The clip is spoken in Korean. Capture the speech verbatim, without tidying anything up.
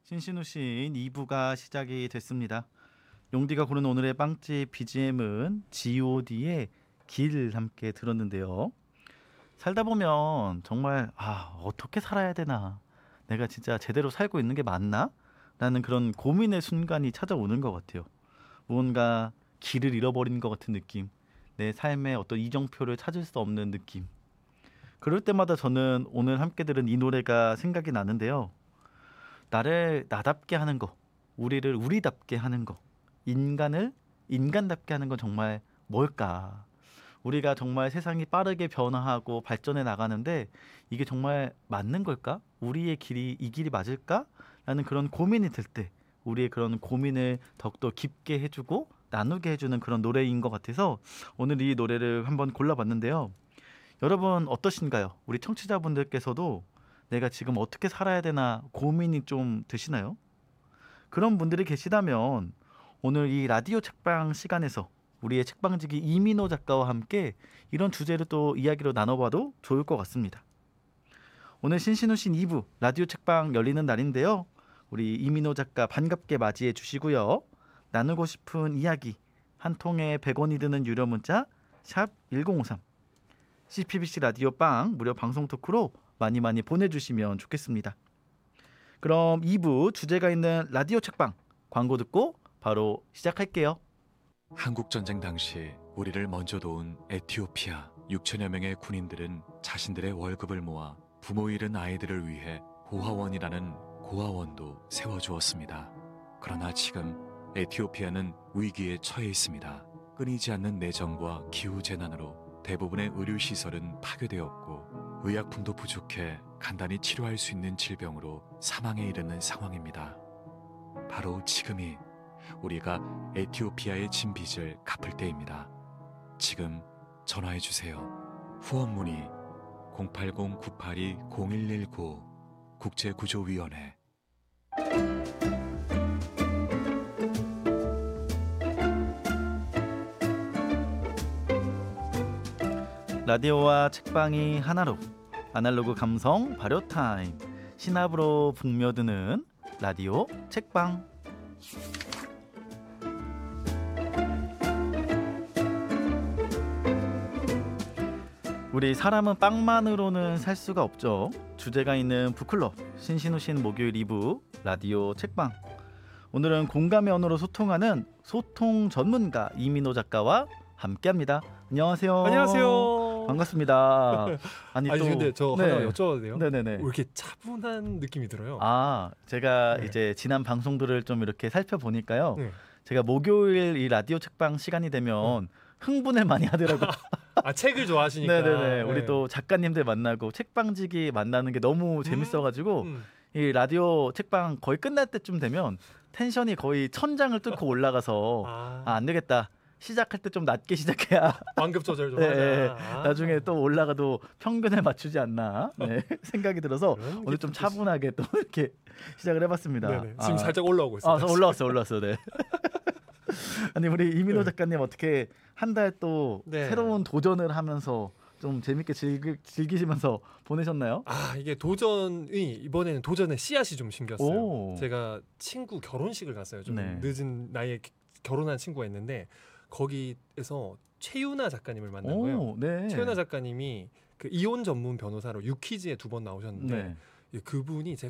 신신우 시인 이 부가 시작이 됐습니다. 용디가 고른 오늘의 빵집 비지엠은 지 오 디의 길 함께 들었는데요. 살다 보면 정말 아 어떻게 살아야 되나, 내가 진짜 제대로 살고 있는 게 맞나? 라는 그런 고민의 순간이 찾아오는 것 같아요. 무언가 길을 잃어버린 것 같은 느낌, 내 삶의 어떤 이정표를 찾을 수 없는 느낌. 그럴 때마다 저는 오늘 함께 들은 이 노래가 생각이 나는데요. 나를 나답게 하는 거, 우리를 우리답게 하는 거, 인간을 인간답게 하는 건 정말 뭘까? 우리가 정말 세상이 빠르게 변화하고 발전해 나가는데 이게 정말 맞는 걸까? 우리의 길이 이 길이 맞을까? 라는 그런 고민이 들 때 우리의 그런 고민을 더욱더 깊게 해주고 나누게 해주는 그런 노래인 것 같아서 오늘 이 노래를 한번 골라봤는데요. 여러분 어떠신가요? 우리 청취자분들께서도 내가 지금 어떻게 살아야 되나 고민이 좀 드시나요? 그런 분들이 계시다면 오늘 이 라디오 책방 시간에서 우리의 책방지기 이민호 작가와 함께 이런 주제를 또 이야기로 나눠봐도 좋을 것 같습니다. 오늘 신신우 신 이 부 라디오 책방 열리는 날인데요. 우리 이민호 작가 반갑게 맞이해 주시고요. 나누고 싶은 이야기 한 통에 백 원이 드는 유료 문자 샵 일공오삼, 씨피비씨 라디오 빵 무료 방송 토크로 많이 많이 보내주시면 좋겠습니다. 그럼 이 부 주제가 있는 라디오 책방 광고 듣고 바로 시작할게요. 한국전쟁 당시 우리를 먼저 도운 에티오피아 육천여 명의 군인들은 자신들의 월급을 모아 부모 잃은 아이들을 위해 고아원이라는 고아원도 세워주었습니다. 그러나 지금 에티오피아는 위기에 처해 있습니다. 끊이지 않는 내전과 기후재난으로 대부분의 의료시설은 파괴되었고 의약품도 부족해 간단히 치료할 수 있는 질병으로 사망에 이르는 상황입니다. 바로 지금이 우리가 에티오피아의 진 빚을 갚을 때입니다. 지금 전화해주세요. 후원 문의 공팔공 구팔이 공일일구 국제구조위원회. 라디오와 책방이 하나로 아날로그 감성 발효 타임, 신압으로 북며드는 라디오 책방. 우리 사람은 빵만으로는 살 수가 없죠. 주제가 있는 북클럽 신신우 신 목요일 이 부 라디오 책방. 오늘은 공감의 언어로 소통하는 소통 전문가 이민호 작가와 함께합니다. 안녕하세요. 안녕하세요. 반갑습니다. 아니, 아니 또 근데 저 네. 하나 여쭤봐도 돼요? 네네네. 왜 이렇게 차분한 느낌이 들어요? 아, 제가 네. 이제 지난 방송들을 좀 이렇게 살펴보니까요. 네. 제가 목요일 이 라디오 책방 시간이 되면 흥분을 많이 하더라고요. 아, 책을 좋아하시니까. 네네네. 우리 네. 또 작가님들 만나고 책방지기 만나는 게 너무 재밌어가지고 음. 이 라디오 책방 거의 끝날 때쯤 되면 텐션이 거의 천장을 뚫고 올라가서 아, 아, 안 되겠다. 시작할 때 좀 낮게 시작해야 완급 조절 좀 네, 하자. 아. 나중에 또 올라가도 평균에 맞추지 않나 네, 생각이 들어서 그런 오늘 좀 게 또 차분하게 또 이렇게 시작을 해봤습니다. 네네. 지금 아, 살짝 올라오고 있어요. 아, 저 올라왔어, 올라왔어. 네. 아니 우리 이민호 네. 작가님 어떻게 한 달 또 네. 새로운 도전을 하면서 좀 재밌게 즐기, 즐기시면서 보내셨나요? 아, 이게 도전이 이번에는 도전의 씨앗이 좀 심겼어요. 오. 제가 친구 결혼식을 갔어요. 좀 네. 늦은 나이에 기- 결혼한 친구가 있는데 거기에서 최유나 작가님을 만난 거예요. 오, 네. 최윤아 작가님이 그 이혼 전문 변호사로 유퀴즈에 두 번 나오셨는데 네. 예, 그분이 제